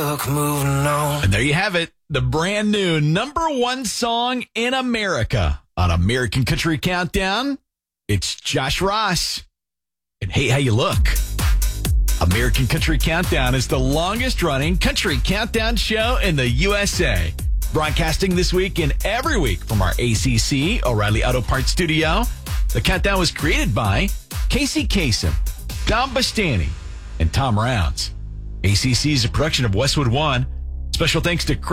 book, moving on. And there you have it. The brand new #1 song in America on American Country Countdown. It's Josh Ross. And hey, how you look? American Country Countdown is the longest running country countdown show in the USA. Broadcasting this week and every week from our ACC O'Reilly Auto Parts studio. The countdown was created by Casey Kasem, Don Bastani, and Tom Rounds. ACC is a production of Westwood One. Special thanks to Chris